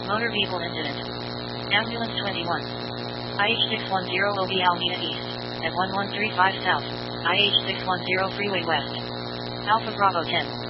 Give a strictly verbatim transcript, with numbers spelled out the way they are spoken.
Motor vehicle incident. Ambulance twenty-one. I H six one zero O B Alameda East, at one one three five South, I H six one zero Freeway West. Alpha Bravo ten.